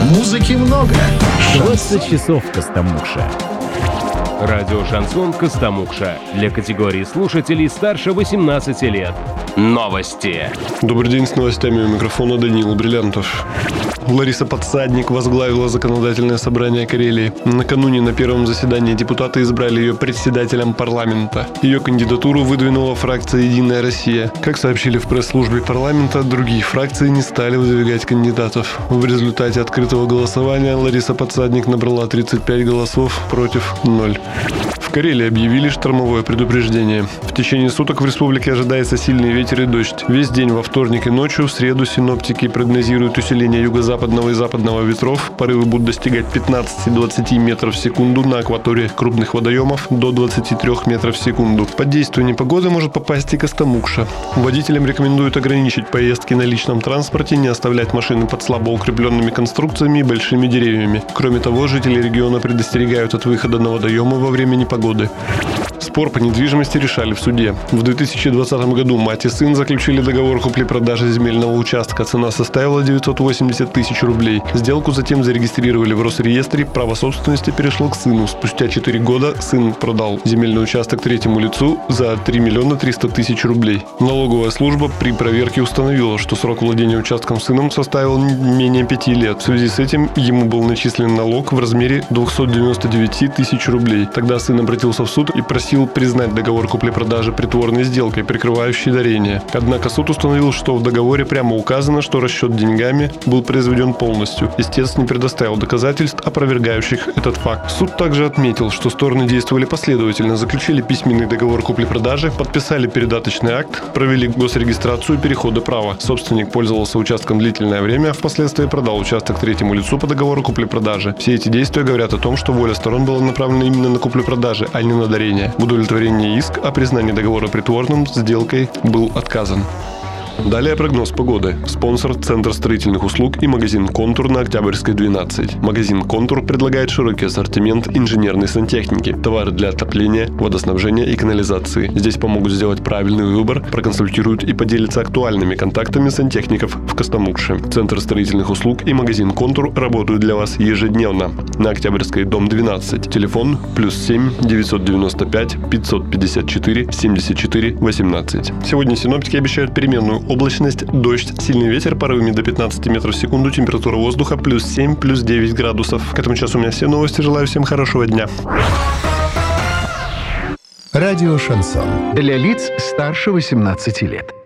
Музыки много. 20 часов в Костомукше. Радио «Шансон» Костомукша. Для категории слушателей старше 18 лет. Новости. Добрый день, с новостями у микрофона Даниил Бриллиантов. Лариса Подсадник возглавила законодательное собрание Карелии. Накануне на первом заседании депутаты избрали ее председателем парламента. Ее кандидатуру выдвинула фракция «Единая Россия». Как сообщили в пресс-службе парламента, другие фракции не стали выдвигать кандидатов. В результате открытого голосования Лариса Подсадник набрала 35 голосов против 0. В Карелии объявили штормовое предупреждение. В течение суток в республике ожидается сильный ветер и дождь. Весь день во вторник и ночью в среду синоптики прогнозируют усиление юго-западного и западного ветров. Порывы будут достигать 15-20 метров в секунду на акваториях крупных водоемов до 23 метров в секунду. Под действие непогоды может попасть и Костомукша. Водителям рекомендуют ограничить поездки на личном транспорте, не оставлять машины под слабо укрепленными конструкциями и большими деревьями. Кроме того, жители региона предостерегают от выхода на водоемы во время непогоды. Спор по недвижимости решали в суде. В 2020 году мать и сын заключили договор купли-продажи земельного участка. Цена составила 980 тысяч рублей. Сделку затем зарегистрировали в Росреестре. Право собственности перешло к сыну. Спустя 4 года сын продал земельный участок третьему лицу за 3 миллиона 300 тысяч рублей. Налоговая служба при проверке установила, что срок владения участком сыном составил менее 5 лет. В связи с этим ему был начислен налог в размере 299 тысяч рублей. Тогда сын обратился в суд и просил признать договор купли-продажи притворной сделкой, прикрывающей дарение. Однако суд установил, что в договоре прямо указано, что расчет деньгами был произведен полностью. Истец не предоставил доказательств, опровергающих этот факт. Суд также отметил, что стороны действовали последовательно, заключили письменный договор купли-продажи, подписали передаточный акт, провели госрегистрацию перехода права. Собственник пользовался участком длительное время, а впоследствии продал участок третьему лицу по договору купли-продажи. Все эти действия говорят о том, что воля сторон была направлена именно на куплю-продажи, а не на дарение. В удовлетворении иск о признании договора притворным сделкой был отказан. Далее прогноз погоды. Спонсор – Центр строительных услуг и магазин «Контур» на Октябрьской, 12. Магазин «Контур» предлагает широкий ассортимент инженерной сантехники, товары для отопления, водоснабжения и канализации. Здесь помогут сделать правильный выбор, проконсультируют и поделятся актуальными контактами сантехников в Костомукше. Центр строительных услуг и магазин «Контур» работают для вас ежедневно. На Октябрьской, дом 12. Телефон +7 995 554 74 18. Сегодня синоптики обещают переменную облачность, дождь, сильный ветер, порывами до 15 метров в секунду, температура воздуха +7, +9 градусов. К этому часу у меня все новости. Желаю всем хорошего дня. Радио «Шансон». Для лиц старше 18 лет.